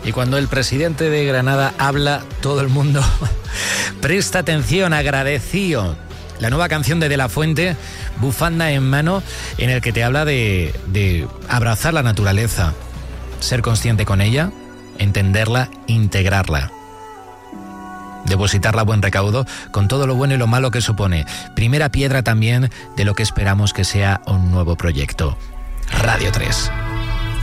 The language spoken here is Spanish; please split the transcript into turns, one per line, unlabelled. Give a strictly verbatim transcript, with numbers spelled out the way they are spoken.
Y cuando el presidente de Granada habla, todo el mundo presta atención, agradecido. La nueva canción de De La Fuente, Bufanda en mano, en el que te habla de, de abrazar la naturaleza, ser consciente con ella, entenderla, integrarla, depositarla a buen recaudo con todo lo bueno y lo malo que supone. Primera piedra también de lo que esperamos que sea un nuevo proyecto. Radio tres.